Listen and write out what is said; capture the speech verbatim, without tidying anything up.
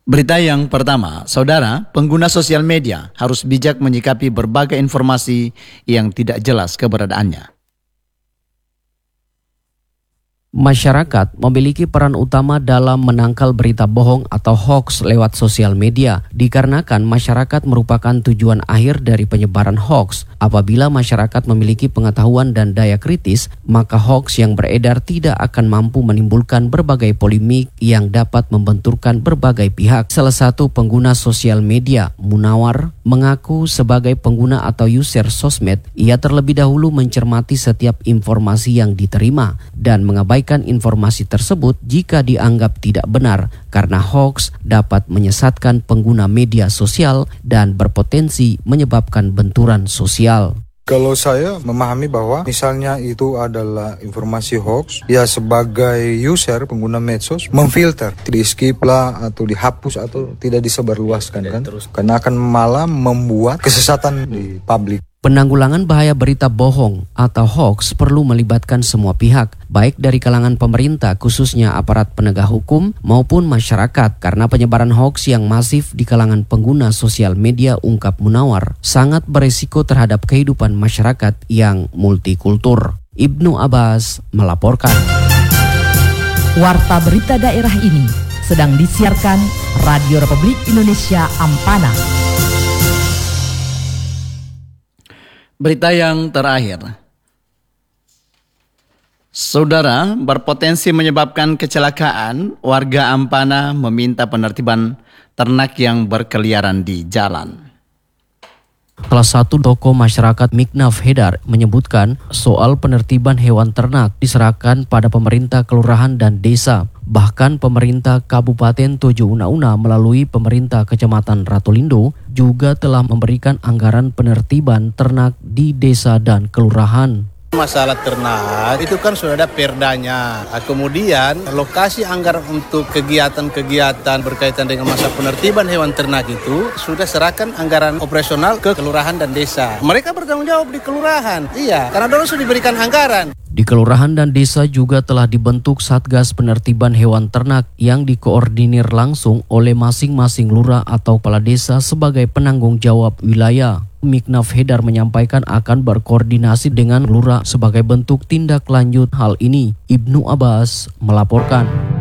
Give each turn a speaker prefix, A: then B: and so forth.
A: Berita yang pertama, saudara, pengguna sosial media harus bijak menyikapi berbagai informasi yang tidak jelas keberadaannya.
B: Masyarakat memiliki peran utama dalam menangkal berita bohong atau hoax lewat sosial media, dikarenakan masyarakat merupakan tujuan akhir dari penyebaran hoax. Apabila masyarakat memiliki pengetahuan dan daya kritis, maka hoax yang beredar tidak akan mampu menimbulkan berbagai polemik yang dapat membenturkan berbagai pihak. Salah satu pengguna sosial media, Munawar, mengaku sebagai pengguna atau user sosmed, ia terlebih dahulu mencermati setiap informasi yang diterima dan mengabaikan informasi tersebut jika dianggap tidak benar, karena hoax dapat menyesatkan pengguna media sosial dan berpotensi menyebabkan benturan sosial.
C: Kalau saya memahami bahwa misalnya itu adalah informasi hoax, ya sebagai user pengguna medsos memfilter, di skip lah atau dihapus atau tidak disebarluaskan kan, terus. Karena akan malah membuat kesesatan di publik.
B: Penanggulangan bahaya berita bohong atau hoax perlu melibatkan semua pihak, baik dari kalangan pemerintah khususnya aparat penegak hukum maupun masyarakat, karena penyebaran hoax yang masif di kalangan pengguna sosial media, ungkap Munawar, sangat beresiko terhadap kehidupan masyarakat yang multikultur. Ibnu Abbas melaporkan.
D: Warta berita daerah ini sedang disiarkan Radio Republik Indonesia Ampana.
A: Berita yang terakhir, saudara, berpotensi menyebabkan kecelakaan, warga Ampana meminta penertiban ternak yang berkeliaran di jalan.
B: Salah satu tokoh masyarakat Miknaf Hedar menyebutkan soal penertiban hewan ternak diserahkan pada pemerintah kelurahan dan desa. Bahkan pemerintah Kabupaten Tojo Una-Una melalui pemerintah Kecamatan Ratulindo juga telah memberikan anggaran penertiban ternak di desa dan kelurahan.
E: Masalah ternak itu kan sudah ada perdanya. Kemudian lokasi anggaran untuk kegiatan-kegiatan berkaitan dengan masa penertiban hewan ternak itu sudah serahkan anggaran operasional ke kelurahan dan desa. Mereka bertanggung jawab di kelurahan. Iya, karena dulu sudah diberikan anggaran.
B: Di kelurahan dan desa juga telah dibentuk Satgas Penertiban Hewan Ternak yang dikoordinir langsung oleh masing-masing lurah atau kepala desa sebagai penanggung jawab wilayah. Miknaf Hedar menyampaikan akan berkoordinasi dengan lurah sebagai bentuk tindak lanjut hal ini. Ibnu Abbas melaporkan.